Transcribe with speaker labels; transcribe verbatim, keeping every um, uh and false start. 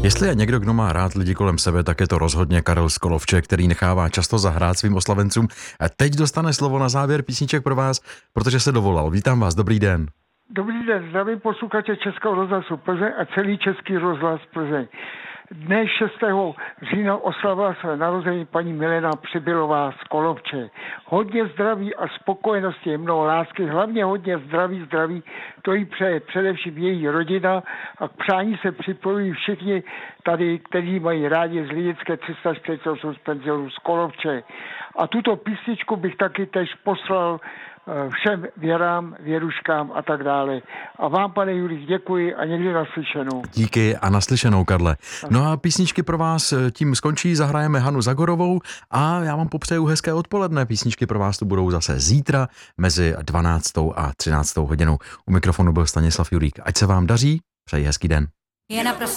Speaker 1: Jestli je někdo, kdo má rád lidi kolem sebe, tak je to rozhodně Karel z Kolovče, který nechává často zahrát svým oslavencům. A teď dostane slovo na závěr písniček pro vás, protože se dovolal. Vítám vás, dobrý den.
Speaker 2: Dobrý den, zdravím posluchače Českého rozhlasu Plzeň a celý Český rozhlas Plzeň. Dne šestého října oslavila své narození paní Milena Přibylová z Kolovče. Hodně zdraví a spokojenosti, mnoho lásky, hlavně hodně zdraví, zdraví, to jí přeje především její rodina a k přání se připojují všichni tady, kteří mají rádi z Lidické tři sta čtyřicet osm z penzionu z Kolovče. A tuto písničku bych taky tež poslal všem věrám, věruškám a tak dále. A vám, pane Julík, děkuji a někdy naslyšenou.
Speaker 1: Díky a naslyšenou, Karle. No a písničky pro vás tím skončí, zahrajeme Hanu Zagorovou a já vám popřeju hezké odpoledne. Písničky pro vás tu budou zase zítra mezi dvanáctou a třináctou hodinou. U mikrofonu byl Stanislav Julík. Ať se vám daří, přeji hezký den.
Speaker 3: Je naprosto